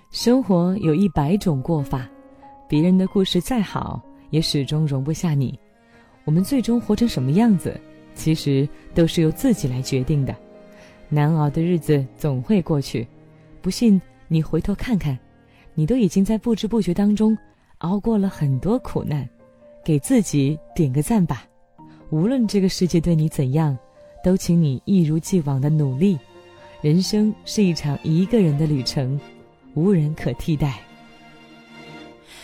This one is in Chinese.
生活有100种过法，别人的故事再好，也始终容不下你。我们最终活成什么样子，其实都是由自己来决定的。难熬的日子总会过去，不信你回头看看，你都已经在不知不觉当中熬过了很多苦难，给自己点个赞吧。无论这个世界对你怎样，都请你一如既往的努力。人生是一场一个人的旅程，无人可替代。